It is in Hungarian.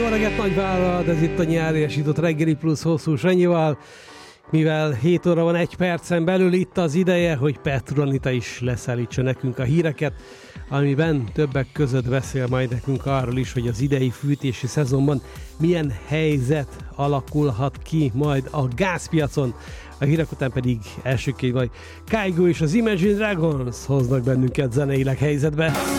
Jó reggelt, Nagyvárad, ez itt a nyáriasított reggeli plusz hosszú Sanyival. Mivel 7 óra van 1 percen belül, itt az ideje, hogy Petru Anita is leszállítsa nekünk a híreket, amiben többek között beszél majd nekünk arról is, hogy az idei fűtési szezonban milyen helyzet alakulhat ki majd a gázpiacon. A hírek után pedig elsőként majd Kygo és az Imagine Dragons hoznak bennünket zeneileg helyzetbe.